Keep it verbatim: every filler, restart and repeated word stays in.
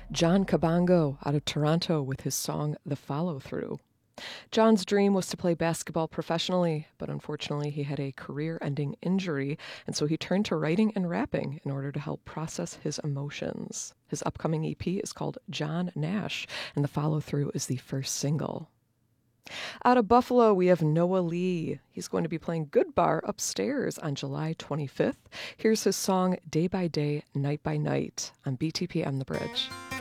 John Cabango out of Toronto with his song The Follow Through. John's dream was to play basketball professionally, but unfortunately he had a career-ending injury, and so he turned to writing and rapping in order to help process his emotions. His upcoming E P is called John Nash, and The Follow Through is the first single. Out of Buffalo, we have Noah Lee. He's going to be playing Good Bar upstairs on July twenty-fifth. Here's his song Day by Day, Night by Night on B T P M The Bridge.